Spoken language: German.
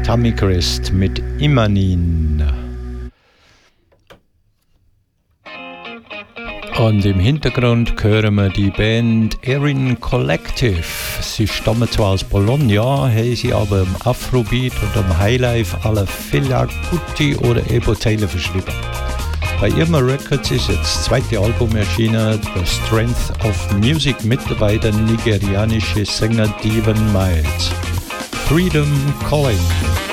Tammy Crest mit Imanin. Und im Hintergrund hören wir die Band Erin Collective. Sie stammen zwar aus Bologna, haben sie aber im Afrobeat und im Highlife alle Fela Kuti oder Ebo Taylor verschrieben. Bei Irma Records ist jetzt das zweite Album erschienen, The Strength of Music, mit dabei der nigerianische Sänger Devon Miles. Freedom Calling.